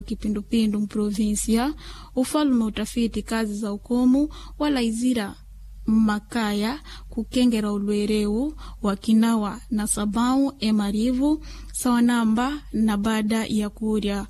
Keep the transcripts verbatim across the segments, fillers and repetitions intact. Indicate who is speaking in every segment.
Speaker 1: kipindupindu mprovinsia, ufalme utafiti kazi za ukomu wala izira makaya kukengera ulwereu wakinawa na sabau emarivu sawanamba na baada ya kurya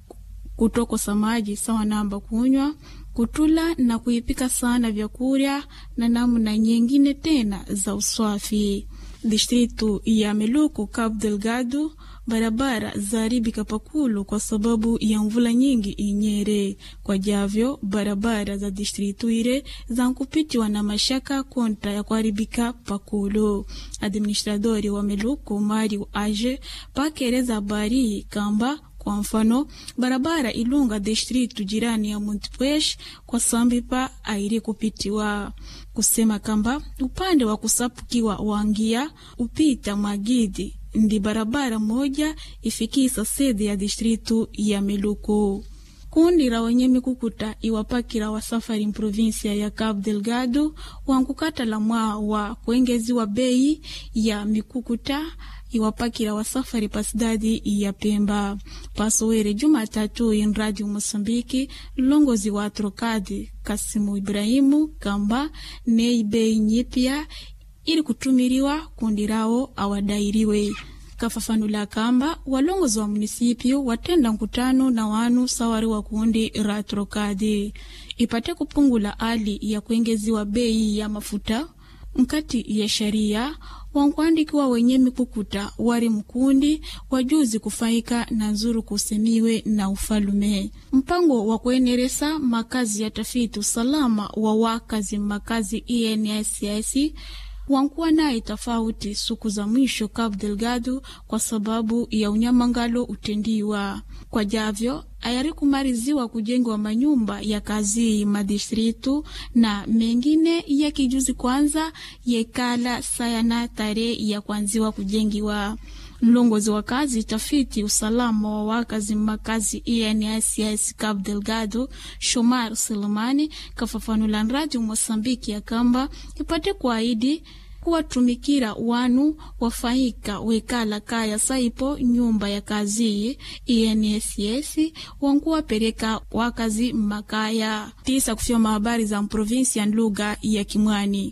Speaker 1: kutoko samaji sawanamba kunywa kutula na kuipika sana vyakurya na namna nyingine tena za uswafi. Distritu ya Meluku Cabo Delgado barabara zaharibika pakulu kwa sababu ya mvula nyingi inyere. Kwa javyo barabara za distritu ile za nkupitiwa na mashaka kontra ya kuharibika pakulu. Administradori wa Meluku Mario Age pakereza habari kamba kwa mfano barabara Ilunga distritu jirani ya Montpuez kwa sambipa airi kupitiwa. Kusema kamba upande wa kusapukiwa wangia upita Magidi ndi barabara moja ifikisa sede ya distritu ya Meluku. Kundi la wenye mikukuta iwapakira wa safari mprovinsia ya Cabo Delgado wankukata la mwa wa kuengeziwa bei ya mikukuta iwapakira wa safari pasidadi ya Pemba. Pasowere Jumatatu in Radio Mosambiki longozi wa Trocade Kasimu Ibrahimu kamba nei bei nyipya ili kutumiriwa kundi lao awadairiwe. Kafafanula kamba walongozi wa munisipio watenda mkutano na wanu sawari wa kundi la Trocade ipate kupungula hali ya kuengeziwa bei ya mafuta mkati ya sharia wankuandikiwa wenye mikukuta wari mkundi wajuzi kufaika na nzuru kusemiwe na ufalume. Mpango wa kueneresa makazi ya tafiti usalama wa wakazi makazi E N S S wankuwa nae tofauti suku za mwisho Cabo Delgado kwa sababu ya unyamangalo utendiwa. Kwa javyo ayari kumariziwa kujengwa manyumba ya kazi madistritu na mengine ya kijuzi kwanza yekala sayana tare ya kwanziwa kujengiwa. Mlongozi wa kazi tafiti usalama wa wakazi makazi E N S S Cabo Delgado Shomar Selemani kafafanula Radio Mosambiki ya kamba ipate kuahidi kuwatumikira wanu wafaika wekala kaya saipo nyumba ya kazi E N S S wankuwa pereka wakazi makaya. Tisa kufia mahabari za mprovinsi ya lugha ya Kimwani.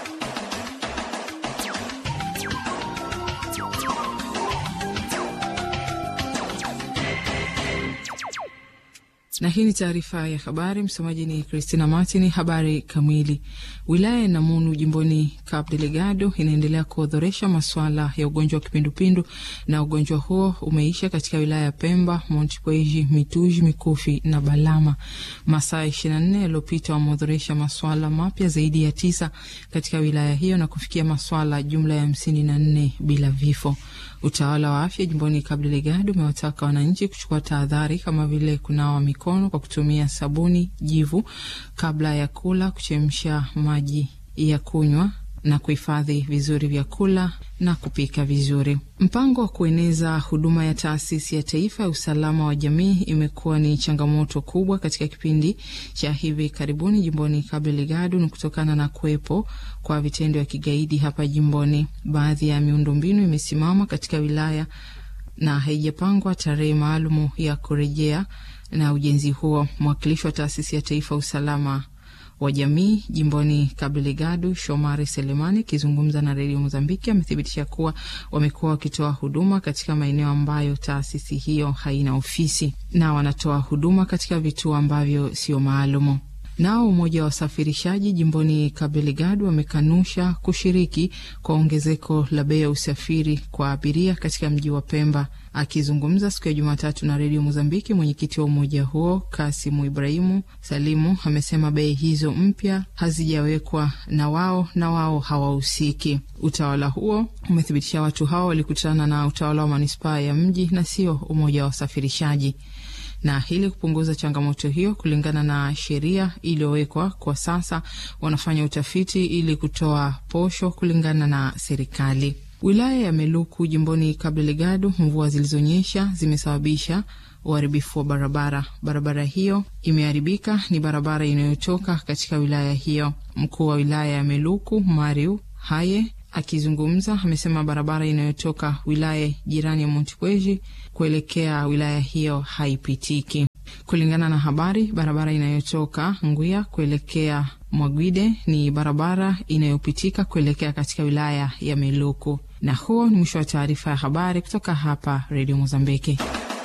Speaker 2: Na hii ni taarifa ya habari. Msomaji ni Christina Martin. Habari kamili. Wilaya ya Namunu jimboni Cabo Delgado inaendelea kuodhoresha masuala ya ugonjwa wa kipindupindu, na ugonjwa huo umeisha katika wilaya ya Pemba, Montpuez, Mituji, Mikufi na Balama. Masaa ishirini na nne yaliyopita wameodhoresha masuala mapya zaidi ya tisa katika wilaya hiyo na kufikia masuala jumla ya hamsini na nne bila vifo. Utawala wa afya jimboni Cabo Delgado umewataka wananchi kuchukua tahadhari kama vile kunawa mikono kwa kutumia sabuni jivu kabla ya kula, kuchemsha maji ya kunywa na kuhifadhi vizuri vyakula na kupika vizuri. Mpango wa kueneza huduma ya taasisi ya taifa ya usalama wa jamii imekuwa ni changamoto kubwa katika kipindi cha hivi karibuni jimboni Cabo Delgado, ni kutokana na kuwepo kwa vitendo vya kigaidi hapa jimboni. Baadhi ya miundombinu imesimama katika wilaya na haijapangwa tarehe maalumu ya kurejea na ujenzi huo. Mwakilishi wa taasisi ya taifa usalama wa jamii jimboni Cabo Delgado Shomari Selemani kizungumza na Radio Mozambiki amethibitisha kuwa wamekuwa wakitoa huduma katika maeneo ambayo taasisi hiyo haina ofisi, na wanatoa huduma katika vituo ambavyo sio maalumu. Nao umoja wa wasafirishaji jimboni Cabo Delgado wamekanusha kushiriki kwa ongezeko la bei ya usafiri kwa abiria katika mji wa Pemba. Akizungumza siku ya Jumatatu na Radio Mozambiki, mwenyekiti wa umoja huo Kasimu Ibrahimu Salimu amesema bei hizo mpya hazijawekwa na wao na wao hawahusiki. Utawala huo umethibitisha watu hao walikutana na utawala wa manispaa ya mji na sio umoja wa wasafirishaji. Na ili kupunguza changamoto hiyo, kulingana na sheria iliyowekwa kwa sasa, wanafanya utafiti ili kutoa posho kulingana na serikali. Wilaya ya Meluku jimboni Cabo Delgado, mvua zilizonyesha zimesababisha uharibifu wa barabara. Barabara hiyo imeharibika ni barabara inayotoka katika wilaya hiyo. Mkuu wa wilaya ya Meluku Mario Haye akizungumza amesema barabara inayotoka wilaya jirani ya Montpuez kuelekea wilaya hiyo haipitiki. Kulingana na habari, barabara inayotoka Nguya kuelekea Mwagwide ni barabara inayopitika kuelekea katika wilaya ya Meluku. Na huo ni mwisho wa taarifa ya habari kutoka hapa Radio Mozambiki.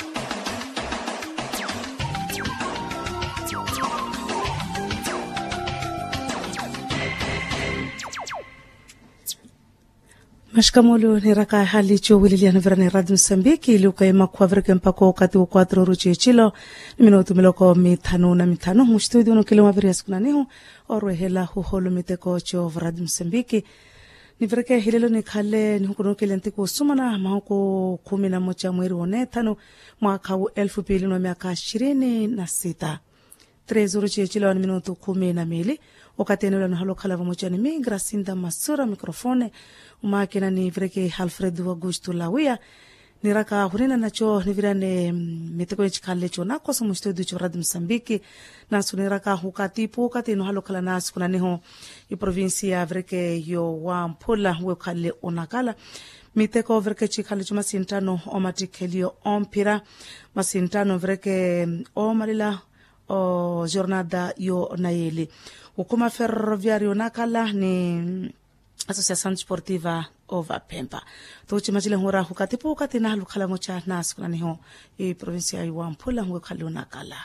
Speaker 3: Mashkamolo ni raka hali cho wilili anavirani Radio Mozambiki ili ukaima kwa virke mpako wakati wa kwatro ruchi chilo ni minutu miloko mitano na mitano mshtuidi unukile maviri ya siku nanihu orwe hela huholo miteko cho Radio Mozambiki ni virke hililo ni kale ni huku nukile ntiku usumana mahuku kumi na mocha mweri one tano mwaka u elfu pili na miaka ishirini na sita tres ruchi chilo ni minutu kumi na mili wakati eneo na halo kala vamocha ni mi Gracinda Masura mikrofone umakina ni vireke Alfred Augusto Lawia ni raka hunena nacho ni virane miteko chikale cho nako so mstudio cho Radio Mozambiki na suniraka hukati pokati no halo kala nas kuna neho i provincia vireke yo wa Mpula we kale onakala miteko vireke chikale cho masintano o matikelio ompira masintano vireke o malila o jornada yo naeli hukuma ferroviario nakala ni Associação Desportiva Ova Pemba. Tochi majile hora hukati pokati na lukala mocha nas kuna niho e provincia ya Mpula huwe kaluna kala.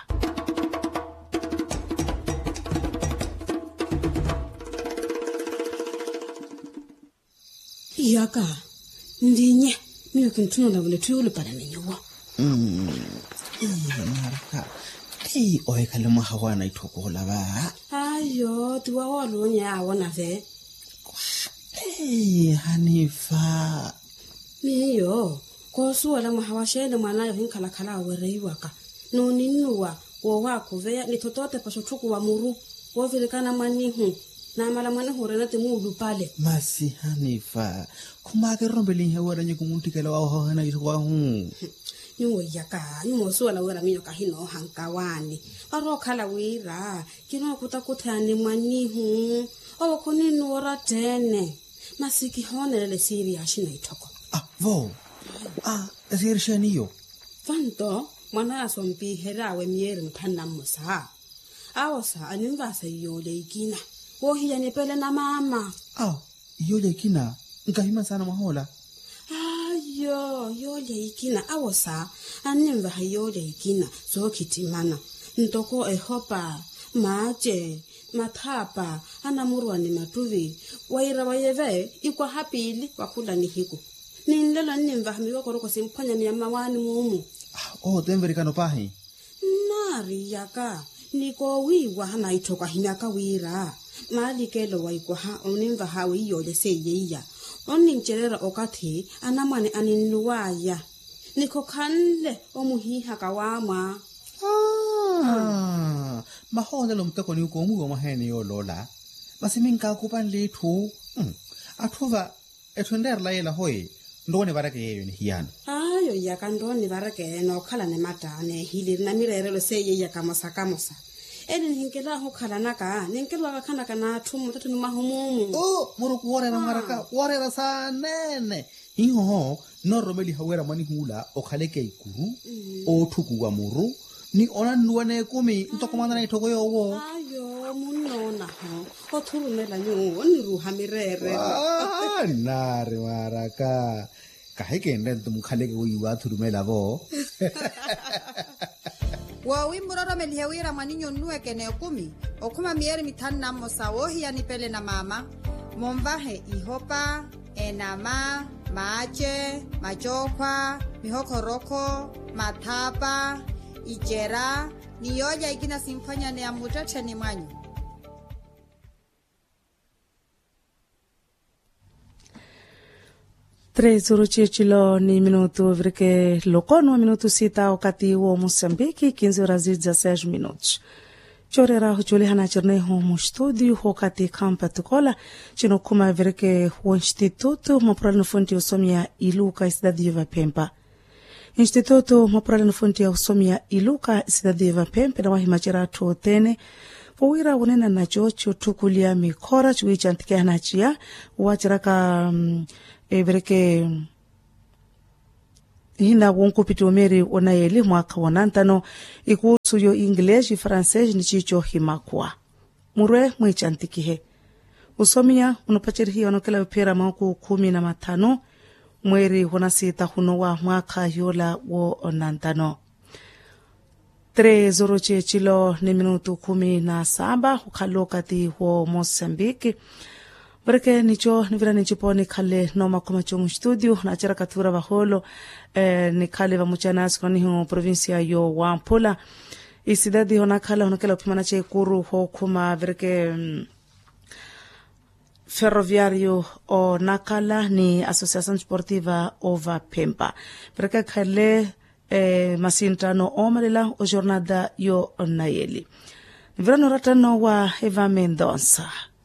Speaker 4: Iyaka, ndinye, miyo kintuno na wile tuyulu para ninyuwa.
Speaker 5: Mm, maraka. Ei, oe kaluma hawana itoko laba.
Speaker 4: Ayo, tuwa walu nya wana ve.
Speaker 5: Hey, Hanifa.
Speaker 4: Miyo, kwa suwa la mahawashele mwanayo hinkala kala were waka. No ninuwa, wa wako vea ni totote pashotuku wa muru. Wa vilikana manihu. Na mala manihu renate muudu pale.
Speaker 5: Masi Hanifa. Kumake rombeli hewara nye kumuntikela wa ohana ituwa huu.
Speaker 4: Nyuwa yaka, nyuwa suwa la wera miyo kahino hankawani. Aro kala wira, kino kutakutani manihu. Owa kuninu ora tene. Masiki hone lele siri ashina itoko.
Speaker 5: Ah, vo. Ah, siri shaniyo.
Speaker 4: Fanto, mwana ya swampi herawe miere mpana musa. Awa sa animvasa yole ikina. Wohi ya nipele na mama.
Speaker 5: Ah, yole ikina. Nkahima sana mahola.
Speaker 4: Ayo, yole ikina. Awa sa animvaha yole ikina. So kitimana. Ntoko ehopa. Maje. Mathapa anamurwa ni matuvi waira wayeve ikwa hapili wakula ni hiku ninlela nimvahami wakoroko simponya ni amawani mumu.
Speaker 5: Ah, oh temverikano pahi
Speaker 4: nari yaka niko wiwa hana itoka hinaka wira mali kelo waikwa ha onimva hawe yole seyeya onincherera okati anamane aninuwaya niko kanle omuhiha kawama.
Speaker 5: Ah, mahona lo mtako ni ukomu wa mahene yo lola. Basi minka kupan letu. Mm. Athuva etwender la yela hoye. Ndone barake yeyo ni hiyana.
Speaker 4: Ayo yaka ndone barake no khala ne matane hilir na mirerelo seye yaka masaka mosa. Eni hinkela ho khala naka, ninkelo ka khana kana thumu tatu ni mahumumu.
Speaker 5: Oh, muru kuore na maraka, kuore na sanene. Hiho ho no romeli hawera mani hula o khaleke ikuru mm. o thuku wa muru. Ni ona nuane kumi ntokomana na itoko yowo.
Speaker 4: Ayo munona ho. O thurumela nyo ni ruha mirere.
Speaker 5: Ah, nare maraka. Kaheke ndento mukhaleke uyiwa thurumela bo.
Speaker 6: Wa wimuroro melihewira maninyo nuwe kene kumi. Okuma mieri mitani na mosa wohi ya nipele na mama. Mombahe ihopa, enama, maache, majokwa, mihokoroko, matapa, ijera, niyoja ikina simfanya ni amutache ni manyo.
Speaker 3: Três uruchichilo ni minuto vreke lokono minuto sita wakati wa Mozambiki quinze horas e dezesseis minutos. Chorera huchuli hana cherne ho mu studio wakati kampa tukola chino kuma vreke ho instituto maprala fonti usomia iluka cidade de Pemba. Instituto maprala fonti usomia iluka cidade de Pemba na wahimachira totene Powira unena na chocho tukulia mikora chuicha antike hanachia wachiraka um, e vreke hina wonkupiti omeri onayeli mwaka wa nantano ikuhusu yo English francais ni chicho himakwa murwe mwichantikihe usomia unopacherihi onokela upera mauku kumi na matano mweri wana sita huno wa mwaka yola wo nantano tres oroche chilo ni minutu kumi na saba ukalo kati wo Mozambique Berke nicho nivira nichiponi kale noma kuma chomu studio na achara katura baholo eh, ni kale va muchanas koni hu provincia yo Wampola isidadi hona kala hona kala upimana che kuru ho kuma berke mm, ferroviario o nakala ni Asociación Sportiva Ova Pemba berke kale eh, masintano omalela o jornada yo nayeli nivira noratano wa Eva Mendonça